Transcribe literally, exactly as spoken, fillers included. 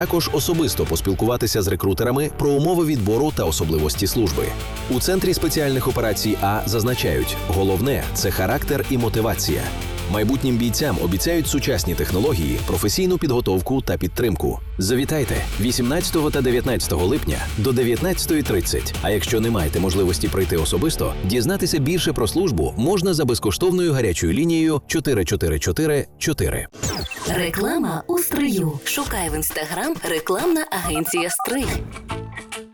Також особисто поспілкуватися з рекрутерами про умови відбору та особливості служби. У Центрі спеціальних операцій А зазначають, головне – це характер і мотивація. Майбутнім бійцям обіцяють сучасні технології, професійну підготовку та підтримку. Завітайте вісімнадцятого та дев'ятнадцятого липня до дев'ятнадцятої тридцять. А якщо не маєте можливості прийти особисто, дізнатися більше про службу можна за безкоштовною гарячою лінією чотири чотири чотири чотири. Реклама у стрию. Шукай в інстаграм рекламна агенція «Стрий».